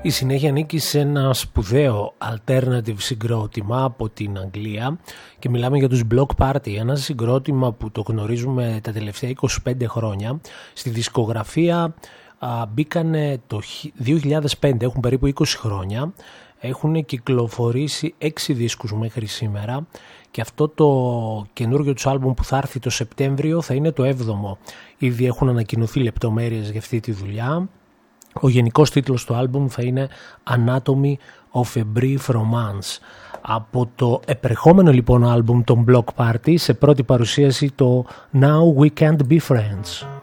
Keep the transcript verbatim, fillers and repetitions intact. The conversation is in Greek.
Η συνέχεια ανήκει σε ένα σπουδαίο alternative συγκρότημα από την Αγγλία και μιλάμε για τους Bloc Party, ένα συγκρότημα που το γνωρίζουμε τα τελευταία είκοσι πέντε χρόνια. Στη δισκογραφία α, μπήκανε το δύο χιλιάδες πέντε, έχουν περίπου είκοσι χρόνια, έχουν κυκλοφορήσει έξι δίσκους μέχρι σήμερα και αυτό το καινούργιο τους άλμπουμ που θα έρθει το Σεπτέμβριο θα είναι το έβδομο. Ήδη έχουν ανακοινωθεί λεπτομέρειες για αυτή τη δουλειά. Ο γενικός τίτλος του άλμπουμ θα είναι Anatomy of a Brief Romance. Από το επερχόμενο λοιπόν άλμπουμ των Bloc Party, σε πρώτη παρουσίαση το Now We Can't Be Friends.